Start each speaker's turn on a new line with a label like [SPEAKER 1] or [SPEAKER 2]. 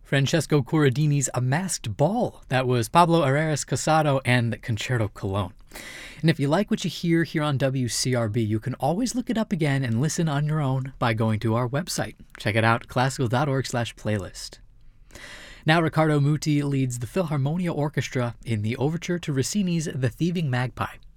[SPEAKER 1] Francesco Corradini's A Masked Ball. That was Pablo Areras Casado and Concerto Cologne. And if you like what you hear here on WCRB, you can always look it up again and listen on your own by going to our website. Check it out, classical.org/playlist. Now Riccardo Muti leads the Philharmonia Orchestra in the overture to Rossini's The Thieving Magpie.